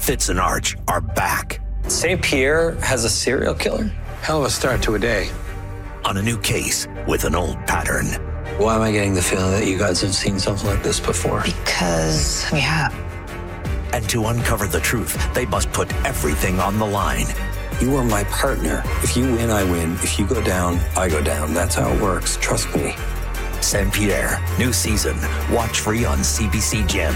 Fitz and Arch are back. St. Pierre has a serial killer? Hell of a start to a day. On a new case with an old pattern. Why am I getting the feeling that you guys have seen something like this before? Because we have. And to uncover the truth, they must put everything on the line. You are my partner. If you win, I win. If you go down, I go down. That's how it works. Trust me. St. Pierre, new season. Watch free on CBC Gem.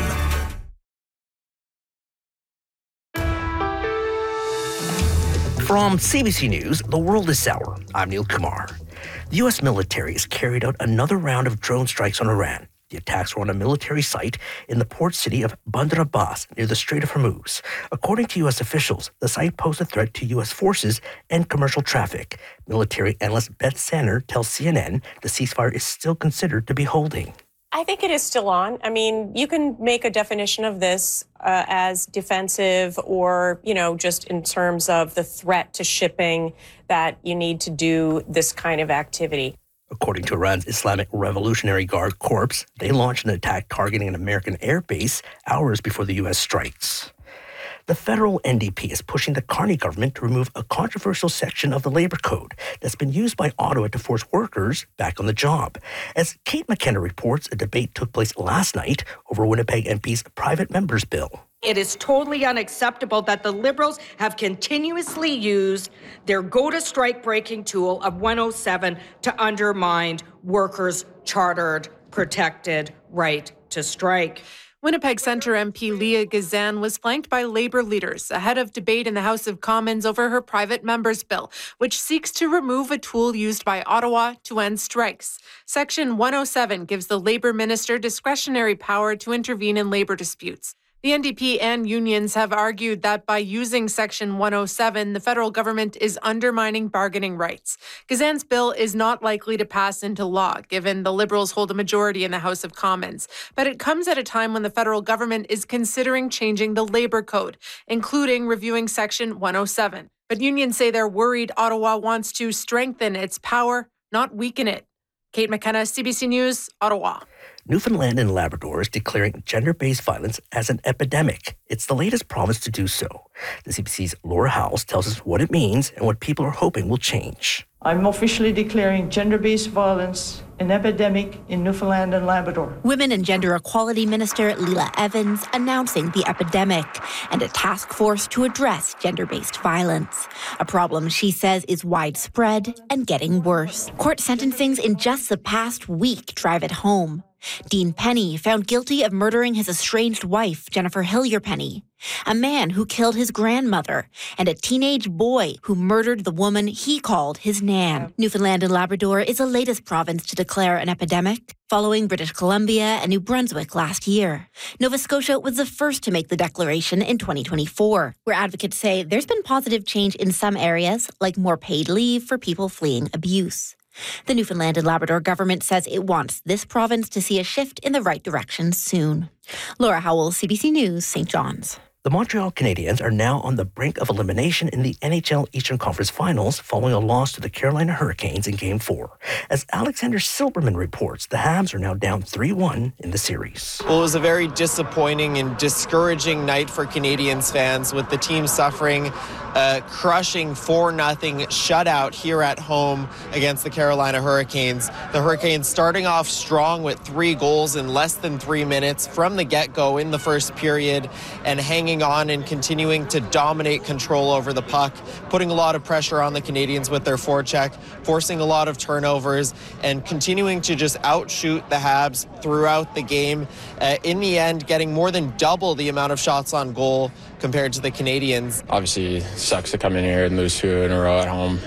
From CBC News, The World is Sour. I'm Neil Kumar. The U.S. military has carried out another round of drone strikes on Iran. The attacks were on a military site in the port city of Bandar Abbas near the Strait of Hormuz. According to U.S. officials, the site posed a threat to U.S. forces and commercial traffic. Military analyst Beth Sanner tells CNN the ceasefire is still considered to be holding. I think it is still on. I mean, you can make a definition of this as defensive or, just in terms of the threat to shipping that you need to do this kind of activity. According to Iran's Islamic Revolutionary Guard Corps, they launched an attack targeting an American air base hours before the U.S. strikes. The federal NDP is pushing the Carney government to remove a controversial section of the labor code that's been used by Ottawa to force workers back on the job. As Kate McKenna reports, a debate took place last night over Winnipeg MP's private members bill. It is totally unacceptable that the Liberals have continuously used their go-to-strike breaking tool of 107 to undermine workers' chartered, protected right to strike. Winnipeg Centre MP Leah Gazan was flanked by Labour leaders ahead of debate in the House of Commons over her private members bill, which seeks to remove a tool used by Ottawa to end strikes. Section 107 gives the Labour minister discretionary power to intervene in labour disputes. The NDP and unions have argued that by using Section 107, the federal government is undermining bargaining rights. Gazan's bill is not likely to pass into law, given the Liberals hold a majority in the House of Commons. But it comes at a time when the federal government is considering changing the Labour Code, including reviewing Section 107. But unions say they're worried Ottawa wants to strengthen its power, not weaken it. Kate McKenna, CBC News, Ottawa. Newfoundland and Labrador is declaring gender-based violence as an epidemic. It's the latest province to do so. The CBC's Laura Howells tells us what it means and what people are hoping will change. I'm officially declaring gender-based violence an epidemic in Newfoundland and Labrador. Women and Gender Equality Minister Leela Evans announcing the epidemic and a task force to address gender-based violence. A problem she says is widespread and getting worse. Court sentencings in just the past week drive it home. Dean Penny found guilty of murdering his estranged wife, Jennifer Hillier Penny, a man who killed his grandmother, and a teenage boy who murdered the woman he called his nan. Newfoundland and Labrador is the latest province to declare an epidemic, following British Columbia and New Brunswick last year. Nova Scotia was the first to make the declaration in 2024, where advocates say there's been positive change in some areas, like more paid leave for people fleeing abuse. The Newfoundland and Labrador government says it wants this province to see a shift in the right direction soon. Laura Howell, CBC News, St. John's. The Montreal Canadiens are now on the brink of elimination in the NHL Eastern Conference Finals following a loss to the Carolina Hurricanes in Game 4. As Alexander Silberman reports, the Habs are now down 3-1 in the series. Well, it was a very disappointing and discouraging night for Canadiens fans, with the team suffering a crushing 4-0 shutout here at home against the Carolina Hurricanes. The Hurricanes starting off strong with 3 goals in less than 3 minutes from the get-go in the first period, and hanging on and continuing to dominate control over the puck, putting a lot of pressure on the Canadiens with their forecheck, forcing a lot of turnovers, and continuing to just outshoot the Habs throughout the game. In the end, getting more than double the amount of shots on goal compared to the Canadiens. Obviously, sucks to come in here and lose 2 in a row at home.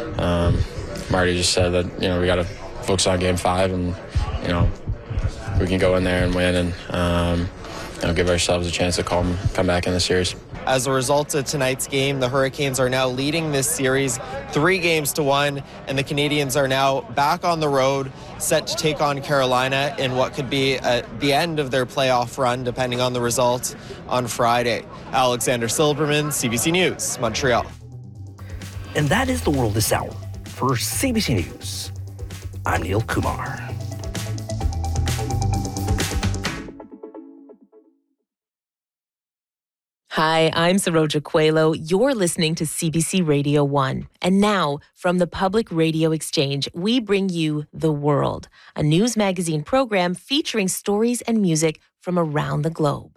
Marty just said that, we got to focus on Game 5 and, we can go in there and win and, give ourselves a chance to come back in the series. As a result of tonight's game, the Hurricanes are now leading this series 3-1, and the Canadiens are now back on the road, set to take on Carolina in what could be the end of their playoff run, depending on the result on Friday. Alexander Silberman, CBC News, Montreal. And that is The World this hour. For CBC News, I'm Neil Kumar. Hi, I'm Saroja Coelho. You're listening to CBC Radio 1. And now, from the Public Radio Exchange, we bring you The World, a news magazine program featuring stories and music from around the globe.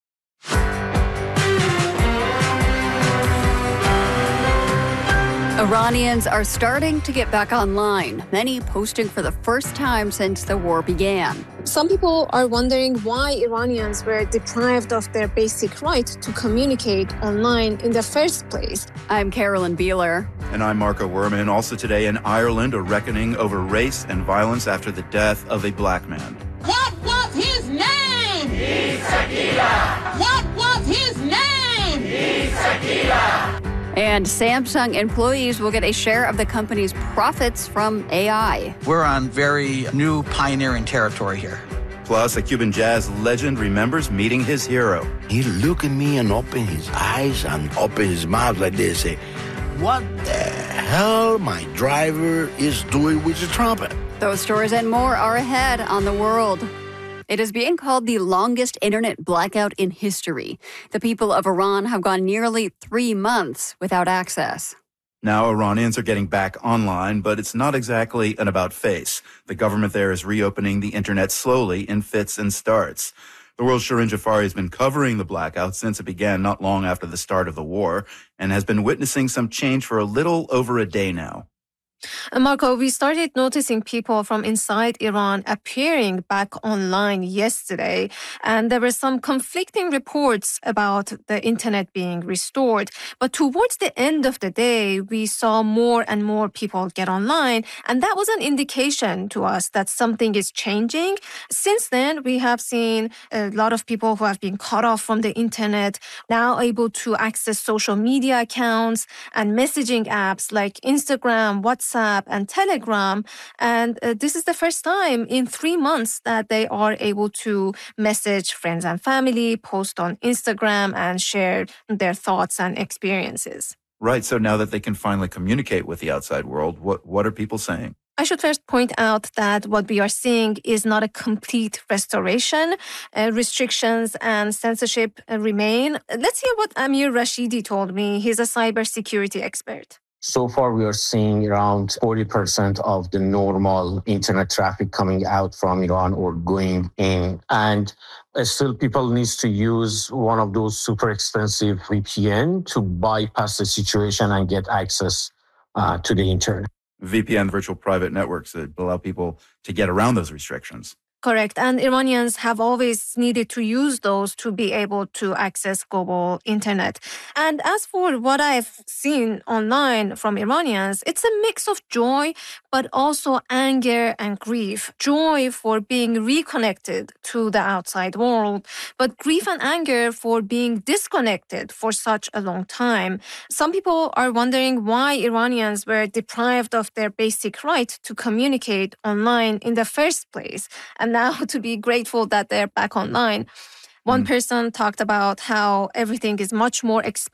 Iranians are starting to get back online, many posting for the first time since the war began. Some people are wondering why Iranians were deprived of their basic right to communicate online in the first place. I'm Carolyn Beeler. And I'm Marco Werman. Also today in Ireland, a reckoning over race and violence after the death of a black man. What was his name? Issaquila. What was his name? Issaquila. And Samsung employees will get a share of the company's profits from AI. We're on very new pioneering territory here. Plus, a Cuban jazz legend remembers meeting his hero. He looked at me and opened his eyes and opened his mouth like this, say, "What the hell my driver is doing with the trumpet?" Those stories and more are ahead on The World. It is being called the longest internet blackout in history. The people of Iran have gone nearly 3 months without access. Now Iranians are getting back online, but it's not exactly an about-face. The government there is reopening the internet slowly in fits and starts. The World's Shirin Jafari has been covering the blackout since it began not long after the start of the war and has been witnessing some change for a little over a day now. Marco, we started noticing people from inside Iran appearing back online yesterday, and there were some conflicting reports about the internet being restored. But towards the end of the day, we saw more and more people get online, and that was an indication to us that something is changing. Since then, we have seen a lot of people who have been cut off from the internet now able to access social media accounts and messaging apps like Instagram, WhatsApp, and Telegram. And this is the first time in 3 months that they are able to message friends and family, post on Instagram, and share their thoughts and experiences. Right. So now that they can finally communicate with the outside world, what are people saying? I should first point out that what we are seeing is not a complete restoration. Restrictions and censorship remain. Let's hear what Amir Rashidi told me. He's a cybersecurity expert. So far, we are seeing around 40% of the normal internet traffic coming out from Iran or going in. And still, people need to use one of those super expensive VPN to bypass the situation and get access to the internet. VPN, virtual private networks that allow people to get around those restrictions. Correct. And Iranians have always needed to use those to be able to access global internet. And as for what I've seen online from Iranians, it's a mix of joy, but also anger and grief. Joy for being reconnected to the outside world, but grief and anger for being disconnected for such a long time. Some people are wondering why Iranians were deprived of their basic right to communicate online in the first place. And now to be grateful that they're back online. One person talked about how everything is much more expensive